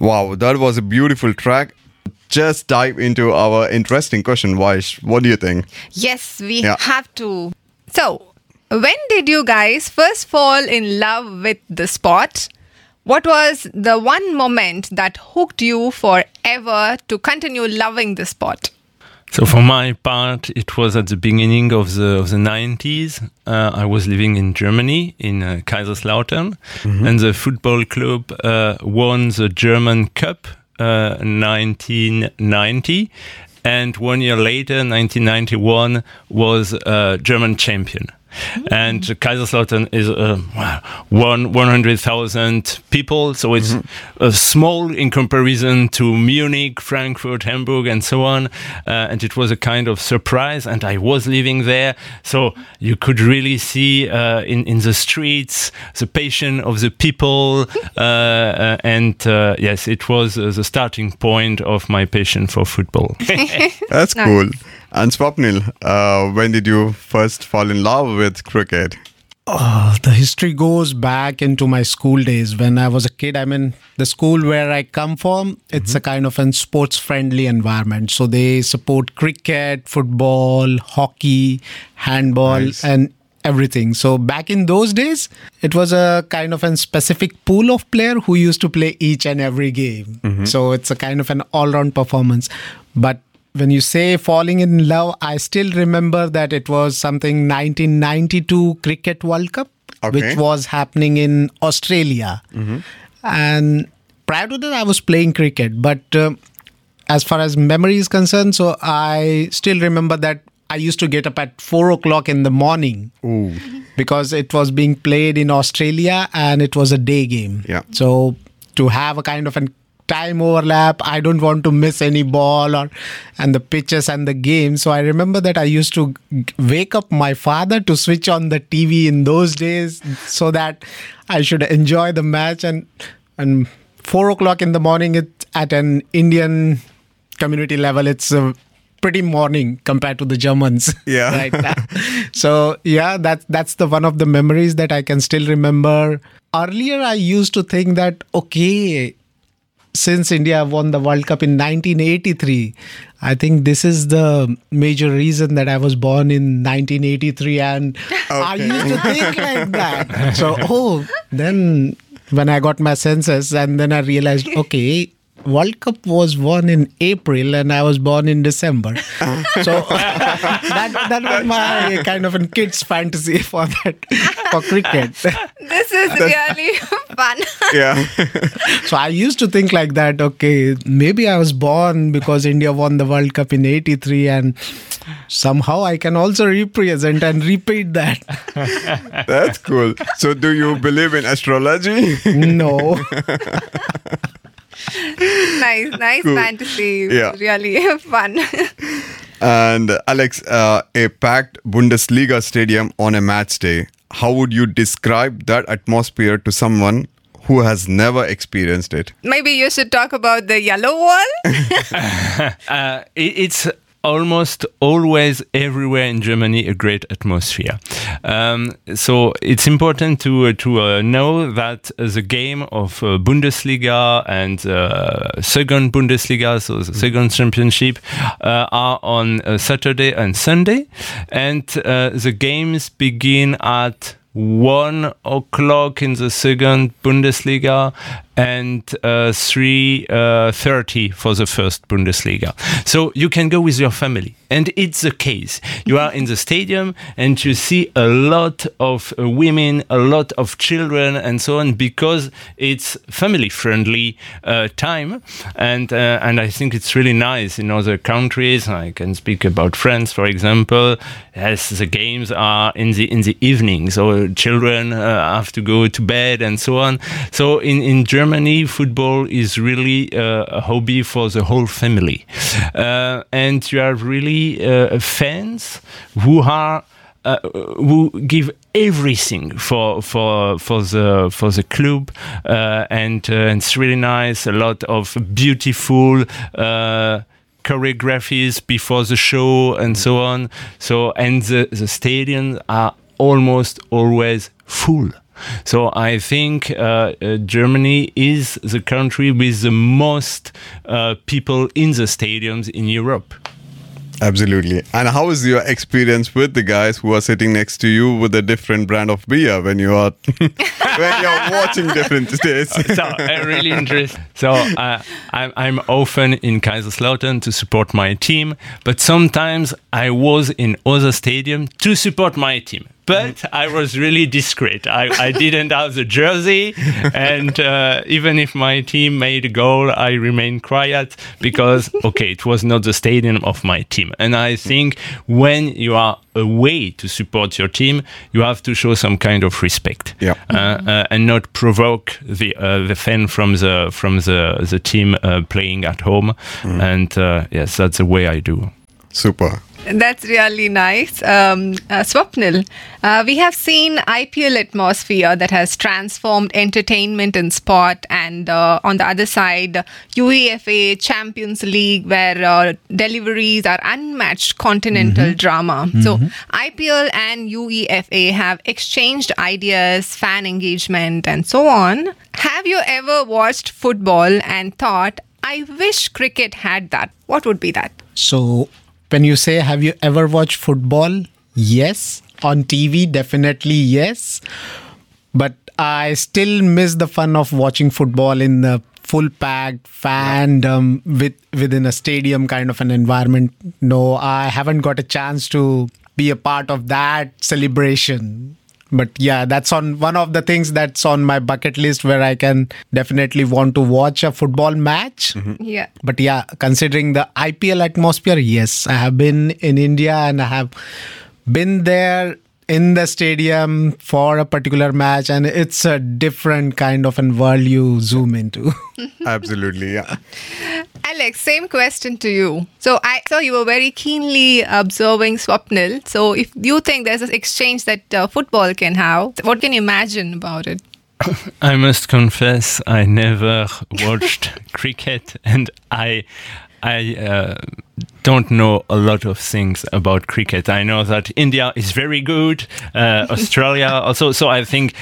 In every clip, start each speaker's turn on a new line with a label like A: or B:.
A: Wow, that was a beautiful track. Just dive into our interesting question, Vaish. What do you think?
B: Yes, we have to. So, when did you guys first fall in love with the sport? What was the one moment that hooked you forever to continue loving the sport?
C: So for my part, it was at the beginning of the 90s. I was living in Germany, in Kaiserslautern, and the football club won the German Cup 1990. And 1 year later, 1991, was German champion. And Kaiserslautern is 100,000 people, so it's small in comparison to Munich, Frankfurt, Hamburg, and so on. And it was a kind of surprise, and I was living there, so you could really see in the streets the passion of the people, and yes, it was the starting point of my passion for football.
A: That's cool. And Swapnil, when did you first fall in love with cricket?
D: The history goes back into my school days when I was a kid. I mean, the school where I come from, it's a kind of a sports-friendly environment. So they support cricket, football, hockey, handball, and everything. So back in those days, it was a kind of a specific pool of players who used to play each and every game. So it's a kind of an all-round performance. But when you say falling in love, I still remember that it was something 1992 Cricket World Cup, which was happening in Australia. And prior to that, I was playing cricket. But as far as memory is concerned, so I still remember that I used to get up at 4 o'clock in the morning because it was being played in Australia and it was a day game. So to have a kind of a time overlap, I don't want to miss any ball and the pitches and the game. So I remember that I used to wake up my father to switch on the TV in those days so that I should enjoy the match. And 4 o'clock in the morning, at an Indian community level, it's pretty morning compared to the Germans. Right now. So that's the one of the memories that I can still remember. Earlier, I used to think that, since India won the World Cup in 1983, I think this is the major reason that I was born in 1983. And I used to think like that. So, then when I got my senses, and then I realized, World Cup was won in April and I was born in December. So that was my kind of a kid's fantasy for cricket.
B: This is really fun.
D: So I used to think like that, maybe I was born because India won the World Cup in 83 and somehow I can also represent and repeat that.
A: That's cool. So do you believe in astrology?
D: No.
B: Nice cool. Fantasy. Really fun.
A: And Alex, a packed Bundesliga stadium on a match day. How would you describe that atmosphere to someone who has never experienced it? Maybe
B: you should talk about the yellow wall.
C: It's almost always everywhere in Germany a great atmosphere. So it's important to know that the game of Bundesliga and second Bundesliga, so the second championship, are on Saturday and Sunday, and the games begin at 1 o'clock in the second Bundesliga and 3:30 for the first Bundesliga. So you can go with your family. And it's the case. You are in the stadium and you see a lot of women, a lot of children and so on, because it's family-friendly time. And I think it's really nice in other countries. I can speak about France, for example. Yes, the games are in the evening, so children have to go to bed and so on. So in Germany, football is really a hobby for the whole family. And you have really fans who give everything for the club, and it's really nice. A lot of beautiful choreographies before the show and so on. So and the stadiums are almost always full. So I think Germany is the country with the most people in the stadiums in Europe.
A: Absolutely. And how is your experience with the guys who are sitting next to you with a different brand of beer when you are when you're watching different states?
C: So really interesting. So I'm often in Kaiserslautern to support my team, but sometimes I was in other stadium to support my team. But I was really discreet. I didn't have the jersey, and even if my team made a goal, I remained quiet because, okay, it was not the stadium of my team. And I think when you are away to support your team, you have to show some kind of respect, and not provoke the fan from the team playing at home. And yes, that's the way I do.
A: Super.
B: That's really nice. Swapnil, we have seen IPL atmosphere that has transformed entertainment and sport, and on the other side, UEFA Champions League, where deliveries are unmatched continental drama. So IPL and UEFA have exchanged ideas, fan engagement, and so on. Have you ever watched football and thought, I wish cricket had that? What would be that?
D: So, when you say, have you ever watched football? Yes. On TV, definitely yes. But I still miss the fun of watching football in the full packed fandom within a stadium kind of an environment. No, I haven't got a chance to be a part of that celebration. But yeah, that's on one of the things that's on my bucket list where I can definitely want to watch a football match.
B: Yeah.
D: But yeah, considering the IPL atmosphere, yes, I have been in India and I have been there in the stadium for a particular match, and it's a different kind of a world you zoom into.
A: Absolutely, yeah.
B: Alex, same question to you. So I saw you were very keenly observing Swapnil. So if you think there's this exchange that football can have, what can you imagine about it?
C: I must confess, I never watched cricket, and I don't know a lot of things about cricket. I know that India is very good, Australia also. So I think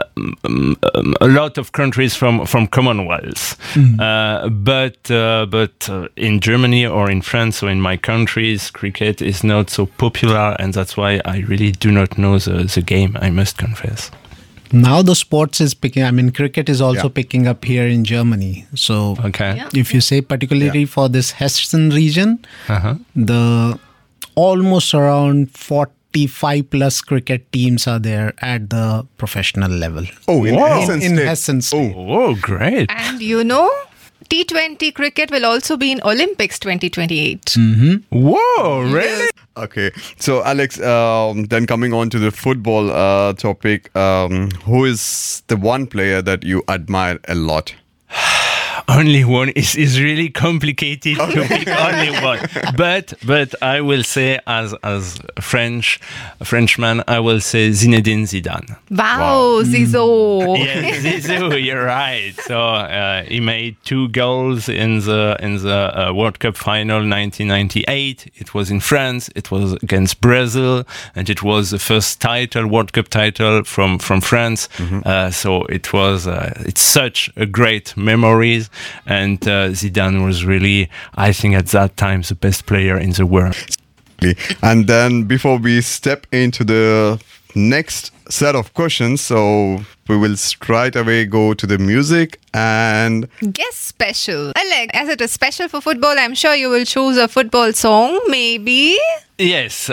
C: a lot of countries from Commonwealth. But in Germany or in France or in my countries, cricket is not so popular, and that's why I really do not know the game, I must confess.
D: Now the sports is picking. I mean, cricket is also picking up here in Germany. So, if you say particularly for this Hessen region, the almost around 45 plus cricket teams are there at the professional level.
A: Oh, in
D: Hessen State.
C: Oh, great!
B: And you know, T20 cricket will also be in Olympics 2028.
C: Whoa, really?
A: Okay, so Alex, then coming on to the football topic, who is the one player that you admire a lot?
C: Only one is really complicated to pick only one. But I will say as a Frenchman, I will say Zinedine Zidane.
B: Wow. Zizou.
C: Yes, Zizou, you're right. So he made 2 goals in the World Cup final 1998. It was in France. It was against Brazil, and it was the first World Cup title from France. So it's such a great memories. And Zidane was really, I think at that time, the best player in the world.
A: And then before we step into the next set of questions, so we will straight away go to the music and
B: guest special. Alex, as it is special for football, I'm sure you will choose a football song, maybe.
C: Yes,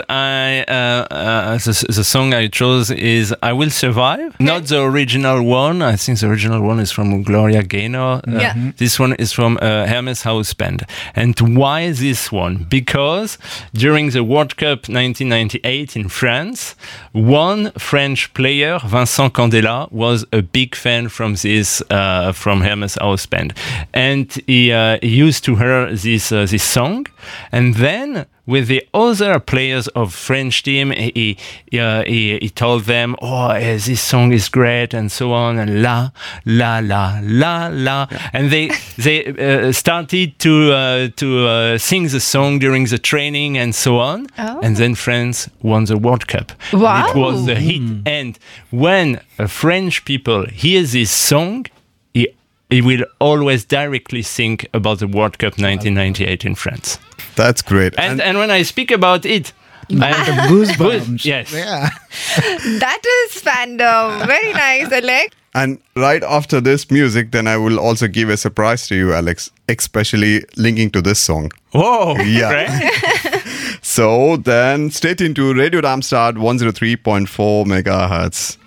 C: the song I chose is "I Will Survive." Not the original one. I think the original one is from Gloria Gaynor. This one is from Hermes House Band. And why this one? Because during the World Cup 1998 in France, one French player, Vincent Candela, was a big fan from this from Hermes House Band, and he used to hear this song, and then with the other players of French team. He told them, this song is great, and so on, and la, la, la, la, la. Yeah. And they started to sing the song during the training and so on. Oh. And then France won the World Cup.
B: Wow.
C: It was the hit. And when French people hear this song, he will always directly think about the World Cup 1998 in France.
A: That's great.
C: And when I speak about it,
D: I have goosebumps.
C: Yes.
B: Yeah. That is fandom. Very nice, Alex.
A: And right after this music, then I will also give a surprise to you, Alex, especially linking to this song.
C: Oh,
A: yeah. So then stay tuned to Radio Darmstadt 103.4 megahertz.